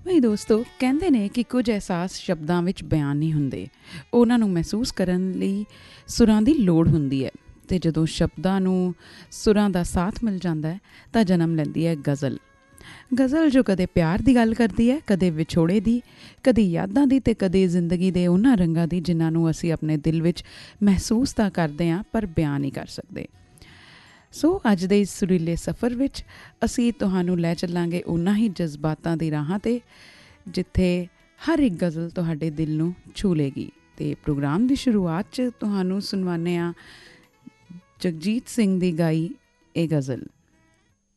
ਬਈ ਦੋਸਤੋ, ਕਹਿੰਦੇ ਨੇ ਕਿ ਕੁਝ ਅਹਿਸਾਸ ਸ਼ਬਦਾਂ ਵਿੱਚ ਬਿਆਨ ਨਹੀਂ ਹੁੰਦੇ, ਉਹਨਾਂ ਨੂੰ ਮਹਿਸੂਸ ਕਰਨ ਲਈ ਸੁਰਾਂ ਦੀ ਲੋੜ ਹੁੰਦੀ ਹੈ। ਅਤੇ ਜਦੋਂ ਸ਼ਬਦਾਂ ਨੂੰ ਸੁਰਾਂ ਦਾ ਸਾਥ ਮਿਲ ਜਾਂਦਾ ਹੈ ਤਾਂ ਜਨਮ ਲੈਂਦੀ ਹੈ ਗਜ਼ਲ। ਗਜ਼ਲ ਜੋ ਕਦੇ ਪਿਆਰ ਦੀ ਗੱਲ ਕਰਦੀ ਹੈ, ਕਦੇ ਵਿਛੋੜੇ ਦੀ, ਕਦੇ ਯਾਦਾਂ ਦੀ ਅਤੇ ਕਦੇ ਜ਼ਿੰਦਗੀ ਦੇ ਉਹਨਾਂ ਰੰਗਾਂ ਦੀ ਜਿਨ੍ਹਾਂ ਨੂੰ ਅਸੀਂ ਆਪਣੇ ਦਿਲ ਵਿੱਚ ਮਹਿਸੂਸ ਤਾਂ ਕਰਦੇ ਹਾਂ ਪਰ ਬਿਆਨ ਨਹੀਂ ਕਰ ਸਕਦੇ। ਸੋ ਅੱਜ ਦੇ ਇਸ ਸੁਰੀਲੇ ਸਫ਼ਰ ਵਿੱਚ ਅਸੀਂ ਤੁਹਾਨੂੰ ਲੈ ਚੱਲਾਂਗੇ ਉਹਨਾਂ ਹੀ ਜਜ਼ਬਾਤਾਂ ਦੀ ਰਾਹਾਂ 'ਤੇ ਜਿੱਥੇ ਹਰ ਇੱਕ ਗਜ਼ਲ ਤੁਹਾਡੇ ਦਿਲ ਨੂੰ ਛੂਹ ਲੇਗੀ। ਅਤੇ ਪ੍ਰੋਗਰਾਮ ਦੀ ਸ਼ੁਰੂਆਤ 'ਚ ਤੁਹਾਨੂੰ ਸੁਣਵਾਉਂਦੇ ਹਾਂ ਜਗਜੀਤ ਸਿੰਘ ਦੀ ਗਾਈ ਇਹ ਗਜ਼ਲ।